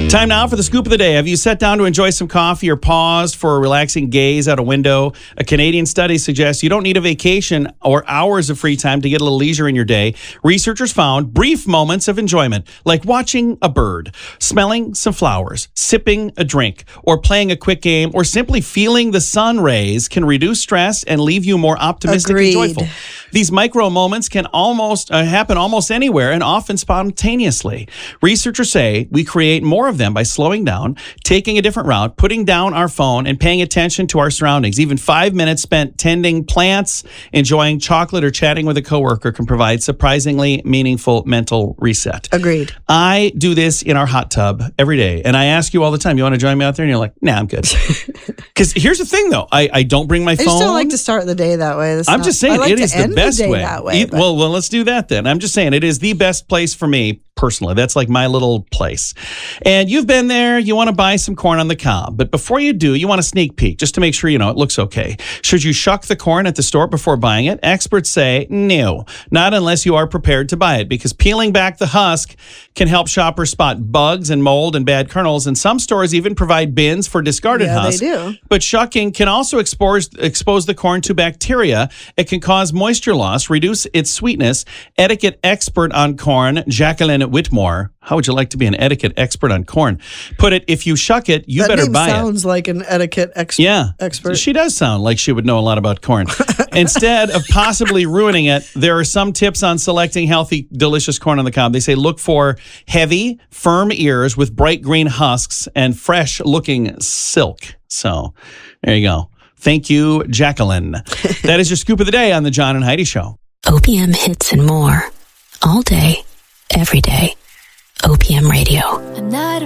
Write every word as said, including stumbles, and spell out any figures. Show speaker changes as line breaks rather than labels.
Time now for the scoop of the day. Have you sat down to enjoy some coffee or paused for a relaxing gaze out a window? A Canadian study suggests you don't need a vacation or hours of free time to get a little leisure in your day. Researchers found brief moments of enjoyment, like watching a bird, smelling some flowers, sipping a drink, or playing a quick game, or simply feeling the sun rays can reduce stress and leave you more optimistic
Agreed.
and joyful. These micro moments can almost uh, happen almost anywhere and often spontaneously. Researchers say we create more of them by slowing down, taking a different route, putting down our phone, and paying attention to our surroundings. Even five minutes spent tending plants, enjoying chocolate, or chatting with a coworker can provide surprisingly meaningful mental reset.
Agreed.
I do this in our hot tub every day, and I ask you all the time, you want to join me out there? And you're like, nah, I'm good. Because here's the thing, though. I, I don't bring my
I
phone.
just don't like to start the day that way. That's
I'm
not,
just saying,
I like
it
to
is the
end
best
the day
way.
That way
E-
but-
well, well, let's do that then. I'm just saying, it is the best place for me personally. That's like my little place. And you've been there, you want to buy some corn on the cob. But before you do, you want a sneak peek just to make sure, you know, it looks okay. Should you shuck the corn at the store before buying it? Experts say no, not unless you are prepared to buy it, because peeling back the husk can help shoppers spot bugs and mold and bad kernels. And some stores even provide bins for discarded
Yeah,
husks.
they do.
But shucking can also expose, expose the corn to bacteria. It can cause moisture loss, reduce its sweetness. Etiquette expert on corn, Jacqueline Whitmore. How would you like to be an etiquette expert on corn? Put it, if you shuck it, you
that
better
name
buy
sounds like an etiquette ex-
it. Yeah.
expert.
She does sound like she would know a lot about corn. Instead of possibly ruining it, there are some tips on selecting healthy, delicious corn on the cob. They say look for heavy, firm ears with bright green husks and fresh-looking silk. So there you go. Thank you, Jacqueline. That is your scoop of the day on the John and Heidi Show.
O P M hits and more. All day, every day. O P M Radio.
I'm not